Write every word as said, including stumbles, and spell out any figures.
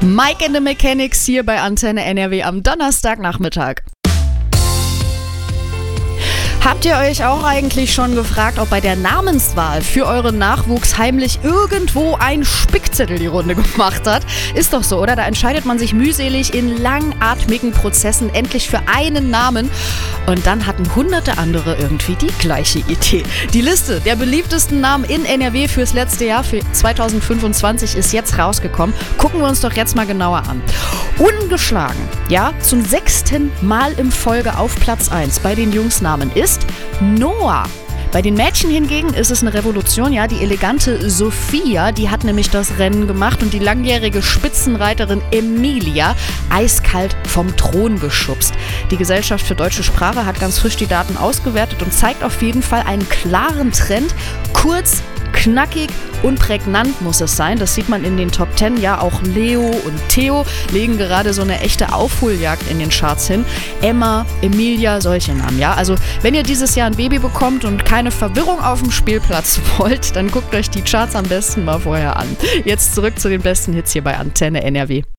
Mike and the Mechanics hier bei Antenne N R W am Donnerstagnachmittag. Habt ihr euch auch eigentlich schon gefragt, ob bei der Namenswahl für euren Nachwuchs heimlich irgendwo ein Spickzettel die Runde gemacht hat? Ist doch so, oder? Da entscheidet man sich mühselig in langatmigen Prozessen endlich für einen Namen und dann hatten hunderte andere irgendwie die gleiche Idee. Die Liste der beliebtesten Namen in N R W fürs letzte Jahr, für zwanzig fünfundzwanzig, ist jetzt rausgekommen. Gucken wir uns doch jetzt mal genauer an. Ungeschlagen, ja, zum sechsten Mal in Folge auf Platz eins bei den Jungsnamen ist Noah. Bei den Mädchen hingegen ist es eine Revolution, ja, die elegante Sophia, die hat nämlich das Rennen gemacht und die langjährige Spitzenreiterin Emilia eiskalt vom Thron geschubst. Die Gesellschaft für deutsche Sprache hat ganz frisch die Daten ausgewertet und zeigt auf jeden Fall einen klaren Trend. Kurz, knackig und prägnant muss es sein. Das sieht man in den Top Ten. Ja, auch Leo und Theo legen gerade so eine echte Aufholjagd in den Charts hin. Emma, Emilia, solche Namen. Ja, also wenn ihr dieses Jahr ein Baby bekommt und keine Verwirrung auf dem Spielplatz wollt, dann guckt euch die Charts am besten mal vorher an. Jetzt zurück zu den besten Hits hier bei Antenne N R W.